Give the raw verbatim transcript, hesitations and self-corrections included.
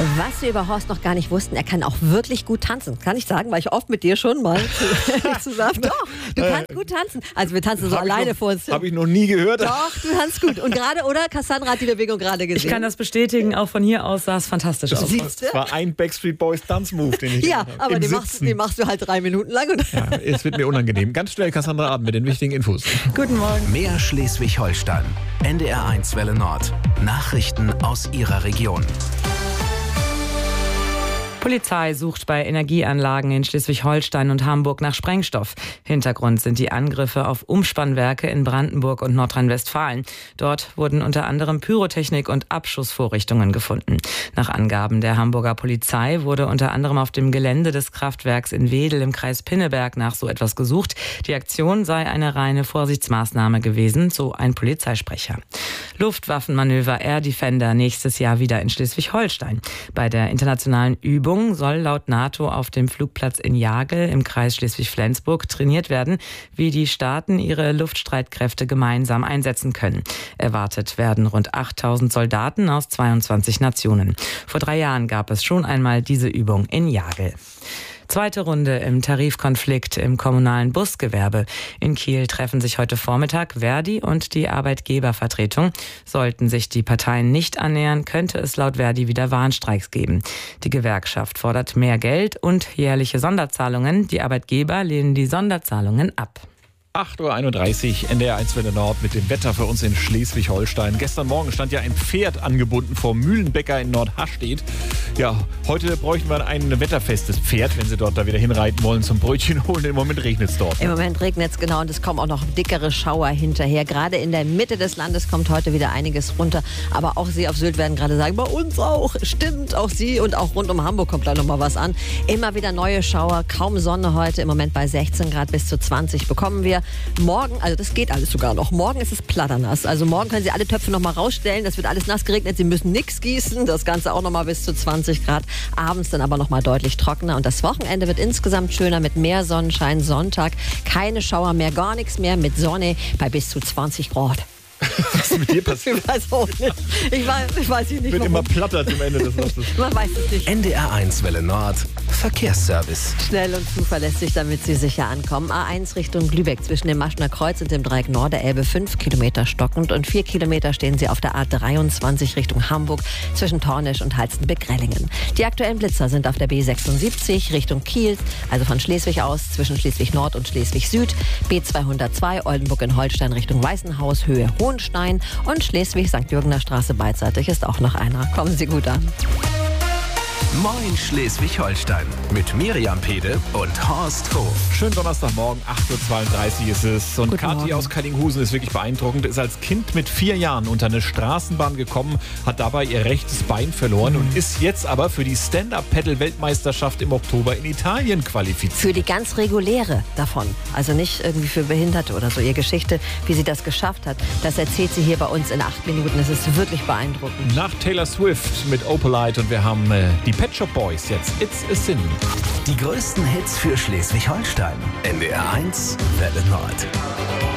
Was wir über Horst noch gar nicht wussten, er kann auch wirklich gut tanzen. Kann ich sagen, weil ich oft mit dir schon mal zusammen. Doch, du kannst gut tanzen. Also wir tanzen so Hab alleine noch, vor uns. Habe ich noch nie gehört. Doch, du tanzt gut. Und gerade, oder? Cassandra hat die Bewegung gerade gesehen. Ich kann das bestätigen, auch von hier aus sah es fantastisch aus. Siehst du? Das war ein Backstreet Boys Tanzmove, den ich Ja, gemacht habe. aber Im den machst, Sitzen. den machst du halt drei Minuten lang. Und Ja, es wird mir unangenehm. Ganz schnell Cassandra Abend mit den wichtigen Infos. Guten Morgen. Mehr Schleswig-Holstein. N D R eins Welle Nord. Nachrichten aus Ihrer Region. Polizei sucht bei Energieanlagen in Schleswig-Holstein und Hamburg nach Sprengstoff. Hintergrund sind die Angriffe auf Umspannwerke in Brandenburg und Nordrhein-Westfalen. Dort wurden unter anderem Pyrotechnik und Abschussvorrichtungen gefunden. Nach Angaben der Hamburger Polizei wurde unter anderem auf dem Gelände des Kraftwerks in Wedel im Kreis Pinneberg nach so etwas gesucht. Die Aktion sei eine reine Vorsichtsmaßnahme gewesen, so ein Polizeisprecher. Luftwaffenmanöver Air Defender nächstes Jahr wieder in Schleswig-Holstein. Bei der internationalen Übung soll laut NATO auf dem Flugplatz in Jagel im Kreis Schleswig-Flensburg trainiert werden, wie die Staaten ihre Luftstreitkräfte gemeinsam einsetzen können. Erwartet werden rund achttausend Soldaten aus zweiundzwanzig Nationen. Vor drei Jahren gab es schon einmal diese Übung in Jagel. Zweite Runde im Tarifkonflikt im kommunalen Busgewerbe. In Kiel treffen sich heute Vormittag Verdi und die Arbeitgebervertretung. Sollten sich die Parteien nicht annähern, könnte es laut Verdi wieder Warnstreiks geben. Die Gewerkschaft fordert mehr Geld und jährliche Sonderzahlungen. Die Arbeitgeber lehnen die Sonderzahlungen ab. acht Uhr einunddreißig, N D R eins Welle Nord mit dem Wetter für uns in Schleswig-Holstein. Gestern Morgen stand ja ein Pferd angebunden vor Mühlenbecker in Nordhastedt. Ja, heute bräuchten wir ein wetterfestes Pferd, wenn Sie dort da wieder hinreiten wollen zum Brötchen holen. Im Moment regnet es dort. im Moment regnet es genau und es kommen auch noch dickere Schauer hinterher. Gerade in der Mitte des Landes kommt heute wieder einiges runter. Aber auch Sie auf Sylt werden gerade sagen, bei uns auch. Stimmt, auch Sie und auch rund um Hamburg kommt da noch mal was an. Immer wieder neue Schauer, kaum Sonne heute. Im Moment bei sechzehn Grad bis zu zwanzig bekommen wir. Morgen, also das geht alles sogar noch. Morgen ist es platternass. Also morgen können Sie alle Töpfe noch mal rausstellen. Das wird alles nass geregnet. Sie müssen nichts gießen. Das Ganze auch noch mal bis zu zwanzig Grad. Abends dann aber noch mal deutlich trockener. Und das Wochenende wird insgesamt schöner mit mehr Sonnenschein. Sonntag keine Schauer mehr, gar nichts mehr mit Sonne bei bis zu zwanzig Grad. Was ist mit dir passiert? Ich weiß auch nicht. Ich weiß, ich weiß nicht, Wird warum. immer platter zum Ende des Satzes. Man weiß es nicht. N D R eins Welle Nord. Verkehrsservice. Schnell und zuverlässig, damit Sie sicher ankommen. A eins Richtung Lübeck zwischen dem Maschner Kreuz und dem Dreieck Norderelbe fünf Kilometer stockend und vier Kilometer stehen Sie auf der A dreiundzwanzig Richtung Hamburg zwischen Tornisch und Halstenbeck-Rellingen. Die aktuellen Blitzer sind auf der B sechsundsiebzig Richtung Kiel, also von Schleswig aus zwischen Schleswig Nord und Schleswig Süd, B zweihundertzwei Oldenburg in Holstein Richtung Weißenhaus, Höhe Hohenstein und Schleswig Sankt Jürgener Straße beidseitig ist auch noch einer. Kommen Sie gut an. Moin Schleswig-Holstein. Mit Miriam Pede und Horst Hof. Schönen Donnerstagmorgen, acht Uhr zweiunddreißig ist es. Und Guten Kathi Morgen. aus Kellinghusen ist wirklich beeindruckend. Ist als Kind mit vier Jahren unter eine Straßenbahn gekommen, hat dabei ihr rechtes Bein verloren und ist jetzt aber für die Stand-Up-Paddle-Weltmeisterschaft im Oktober in Italien qualifiziert. Für die ganz reguläre davon, also nicht irgendwie für Behinderte oder so. Ihre Geschichte, wie sie das geschafft hat, das erzählt sie hier bei uns in acht Minuten. Es ist wirklich beeindruckend. Nach Taylor Swift mit Opalite und wir haben äh, die Pet Shop Boys jetzt. It's a Sin. Die größten Hits für Schleswig-Holstein. N D R eins Welle Nord.